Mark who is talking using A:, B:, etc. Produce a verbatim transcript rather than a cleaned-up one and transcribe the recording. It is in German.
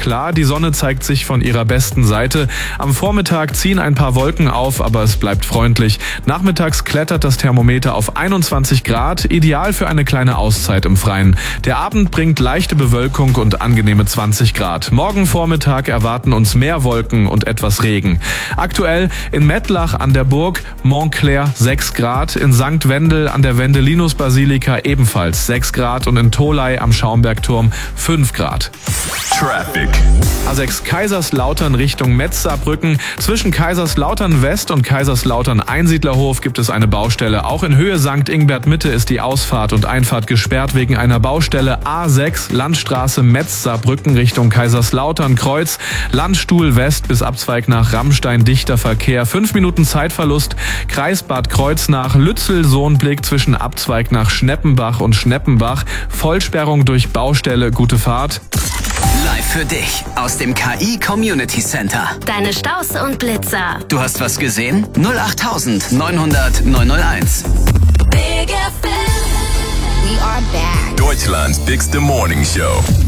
A: klar, die Sonne zeigt sich von ihrer besten Seite. Am Vormittag ziehen ein paar Wolken auf, aber es bleibt freundlich. Nachmittags klettert das Thermometer auf einundzwanzig Grad, ideal für eine kleine Auszeit im Freien. Der Abend bringt leichte Bewölkung und angenehme zwanzig Grad. Morgen Vormittag erwarten uns mehr Wolken und etwas Regen. Aktuell in Mettlach an der Burg Montclair sechs Grad, in Sankt Wendel an der Wendelinus-Basilika ebenfalls sechs Grad und in Tholey am Schaumbergturm fünf Grad.
B: Traffic.
A: A sechs Kaiserslautern Richtung Metz-Saarbrücken. Zwischen Kaiserslautern West und Kaiserslautern Einsiedlerhof gibt es eine Baustelle. Auch in Höhe Sankt Ingbert Mitte ist die Ausfahrt und Einfahrt gesperrt wegen einer Baustelle. A sechs Landstraße Metz-Saarbrücken Richtung Kaiserslautern Kreuz. Landstuhl West bis Abzweig nach Rammstein dichter Verkehr. Fünf Minuten Zeitverlust. Kreis Bad Kreuznach Lützel-Sohnblick zwischen Abzweig nach Schneppenbach und Schneppenbach. Vollsperrung durch Baustelle. Gute Fahrt.
C: Live für dich aus dem K I Community Center.
D: Deine Staus und Blitzer.
C: Du hast was gesehen? null acht neunhundert neunhunderteins.
D: Big F M. We are back.
B: Deutschland's Bigste Morning Show.